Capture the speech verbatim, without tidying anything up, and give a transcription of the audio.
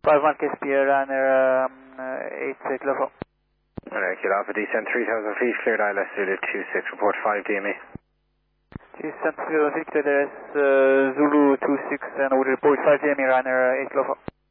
five one K S P, runner um, uh, eight uh, Kilo four. Alright, Kilo Alpha, descent three thousand feet, cleared I L S Zulu two six, report five D M E. Descent Zulu Victor, there is uh, Zulu two six and would report five D M E, runner uh, eight Kilo four.